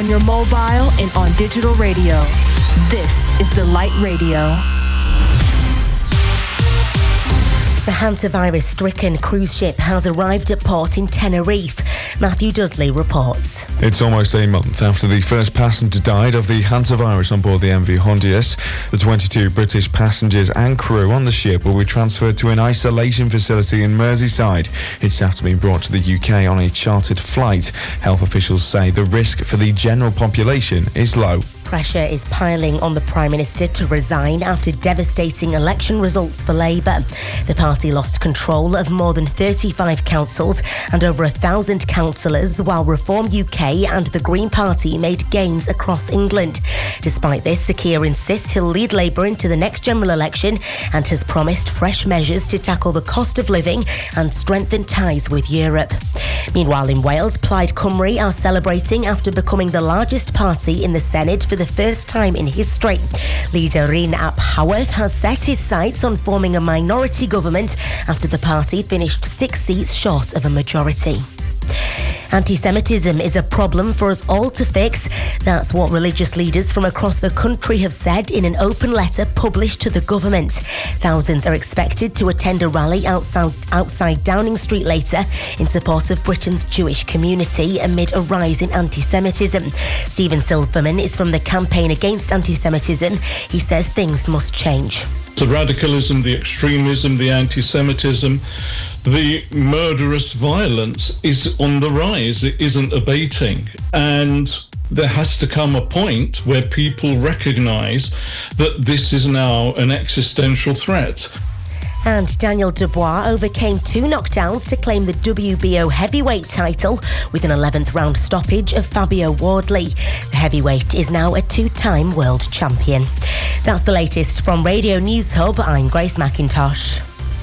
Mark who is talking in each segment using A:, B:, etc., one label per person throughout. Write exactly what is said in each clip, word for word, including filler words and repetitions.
A: on your mobile and on digital radio. This is Delight Radio.
B: The hantavirus-stricken cruise ship has arrived at port in Tenerife. Matthew Dudley reports.
C: It's almost a month after the first passenger died of the hantavirus on board the M V Hondius. The twenty-two British passengers and crew on the ship will be transferred to an isolation facility in Merseyside. It's after being brought to the U K on a chartered flight. Health officials say the risk for the general population is low.
B: Pressure is piling on the Prime Minister to resign after devastating election results for Labour. The party lost control of more than thirty-five councils and over a thousand councillors, while Reform U K and the Green Party made gains across England. Despite this, Sir Keir insists he'll lead Labour into the next general election and has promised fresh measures to tackle the cost of living and strengthen ties with Europe. Meanwhile, in Wales, Plaid Cymru are celebrating after becoming the largest party in the Senedd for the first time in history. Leader Rhyn ap Haworth has set his sights on forming a minority government after the party finished six seats short of a majority. Anti-Semitism is a problem for us all to fix. That's what religious leaders from across the country have said in an open letter published to the government. Thousands are expected to attend a rally outside, outside Downing Street later in support of Britain's Jewish community amid a rise in anti-Semitism. Stephen Silverman is from the Campaign Against Anti-Semitism. He says things must change.
D: The radicalism, the extremism, the anti-Semitism, the murderous violence is on the rise. It isn't abating. And there has to come a point where people recognise that this is now an existential threat.
B: And Daniel Dubois overcame two knockdowns to claim the W B O heavyweight title with an eleventh round stoppage of Fabio Wardley. The heavyweight is now a two-time world champion. That's the latest from Radio News Hub. I'm Grace McIntosh.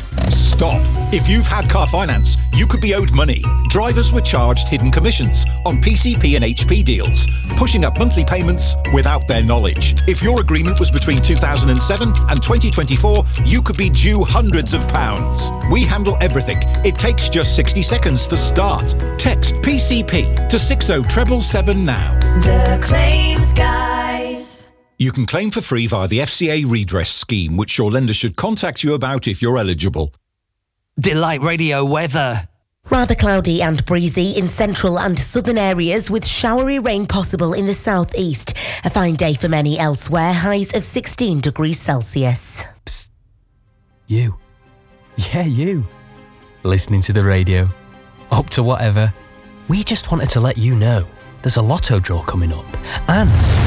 E: Stop. If you've had car finance, you could be owed money. Drivers were charged hidden commissions on P C P and H P deals, pushing up monthly payments without their knowledge. If your agreement was between two thousand seven and twenty twenty-four, you could be due hundreds of pounds. We handle everything. It takes just sixty seconds to start. Text P C P to six oh seven seven now.
F: The Claims Guys.
E: You can claim for free via the F C A redress scheme, which your lender should contact you about if you're eligible.
G: Delight Radio weather.
B: Rather cloudy and breezy in central and southern areas with showery rain possible in the southeast. A fine day for many elsewhere, highs of sixteen degrees Celsius.
H: Psst. You. Yeah, you. Listening to the radio. Up to whatever. We just wanted to let you know there's a lotto draw coming up. And